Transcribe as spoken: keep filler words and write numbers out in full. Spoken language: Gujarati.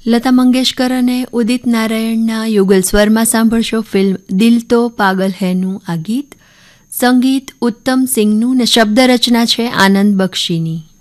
લતા મંગેશકર અને ઉદિત નારાયણના યુગલ સ્વરમાં સાંભળશો ફિલ્મ દિલ તો પાગલ હૈનું આ ગીત. સંગીત ઉત્તમ સિંહનું ને શબ્દ રચના છે આનંદ બક્ષીની.